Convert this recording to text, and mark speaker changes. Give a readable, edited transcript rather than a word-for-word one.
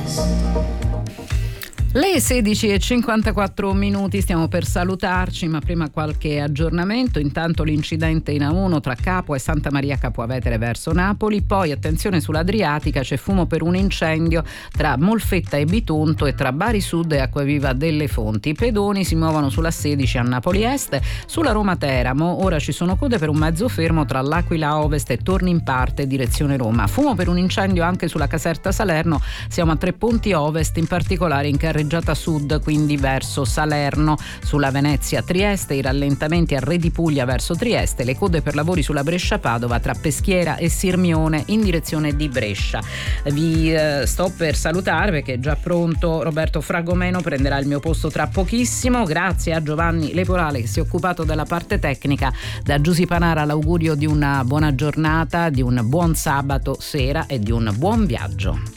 Speaker 1: Le 16:54, stiamo per salutarci, ma prima qualche aggiornamento. Intanto l'incidente in A1 tra Capua e Santa Maria Capua Vetere verso Napoli, poi attenzione sull'Adriatica, c'è fumo per un incendio tra Molfetta e Bitonto e tra Bari Sud e Acquaviva delle Fonti. I pedoni si muovono sulla 16 a Napoli Est, sulla Roma Teramo ora ci sono code per un mezzo fermo tra l'Aquila Ovest e Torni in Parte direzione Roma. Fumo per un incendio anche sulla Caserta Salerno, siamo a Tre Ponti Ovest, in particolare in carreggiata Sud, quindi verso Salerno. Sulla Venezia Trieste i rallentamenti a Re di Puglia verso Trieste, le code per lavori sulla Brescia Padova tra Peschiera e Sirmione in direzione di Brescia. Vi sto per salutare perché è già pronto Roberto Fragomeno, prenderà il mio posto tra pochissimo. Grazie a Giovanni Leporale che si è occupato della parte tecnica. Da Giusy Panara l'augurio di una buona giornata, di un buon sabato sera e di un buon viaggio.